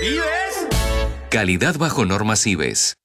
¿Ives? Calidad bajo normas IBES.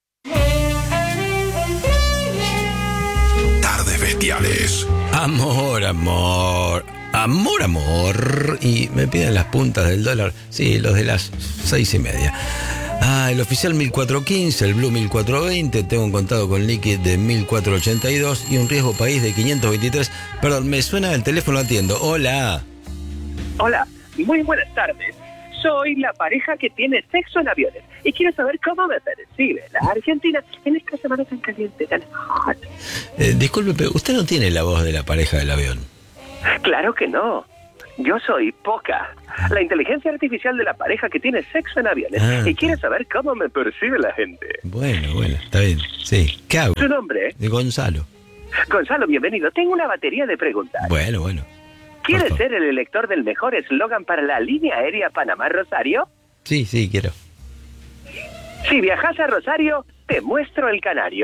Tardes bestiales. Amor, amor. Amor, amor. Y me piden las puntas del dólar. Sí, los de las 6:30. El oficial 1415, el Blue 1420. Tengo un contado con Liquid de 1482 y un riesgo país de 523. Perdón, me suena el teléfono, atiendo. Hola. Hola, muy buenas tardes. Soy la pareja que tiene sexo en aviones y quiero saber cómo me percibe la Argentina en esta semana tan caliente, tan hot. Disculpe, pero usted no tiene la voz de la pareja del avión. Claro que no. Yo soy Poca, la inteligencia artificial de la pareja que tiene sexo en aviones y quiere saber cómo me percibe la gente. Bueno, está bien. Sí. ¿Qué hago? ¿Su nombre? De Gonzalo. Gonzalo, bienvenido. Tengo una batería de preguntas. Bueno. ¿Quiere ser el elector del mejor eslogan para la línea aérea Panamá-Rosario? Sí, quiero. Si viajas a Rosario, te muestro el canario.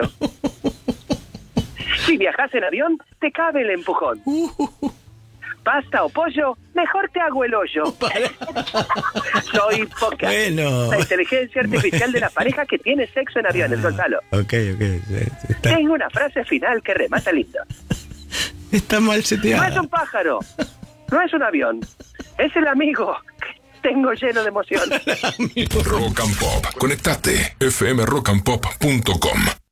Si viajas en avión, te cabe el empujón. Pasta o pollo, mejor te hago el hoyo. Soy Poca, la inteligencia artificial de la pareja que tiene sexo en aviones, Gonzalo. Ok. Tengo una frase final que remata lindo. Está mal seteada. No es un pájaro, no es un avión, es el amigo que tengo lleno de emoción. Rock and Pop. Conectate. fmrockandpop.com